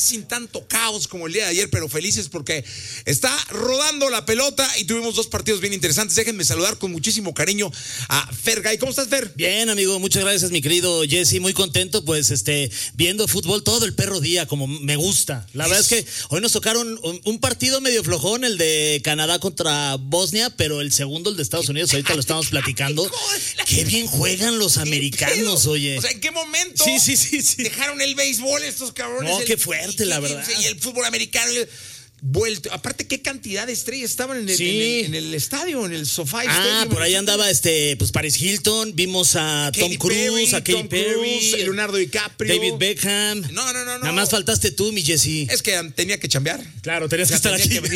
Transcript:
sin tanto caos como el día de ayer, pero felices porque está rodando la pelota y tuvimos 2 partidos bien interesantes. Déjenme saludar con muchísimo cariño a Fergay. ¿Cómo estás, Fer? Bien, amigo, muchas gracias, mi querido Jesse. Muy contento, pues, viendo fútbol todo el perro día, como me gusta. La verdad es que hoy nos tocaron un partido medio flojón, el de Canadá contra Bosnia, pero el segundo, el de Estados Unidos, ahorita lo estamos platicando. Qué bien juegan los americanos, oye. O sea, ¿en qué momento Sí. dejaron el béisbol estos cabrones? No, qué fuerte, la verdad. Y el fútbol americano vuelto. Aparte, qué cantidad de estrellas estaban en el estadio, en el SoFi Stadium. Por ahí andaba pues Paris Hilton, vimos a Tom Cruise, a Katy Perry, Leonardo DiCaprio, David Beckham. No. Nada más faltaste tú, mi Jesse. Es que tenía que chambear. Claro, tenías que estar aquí.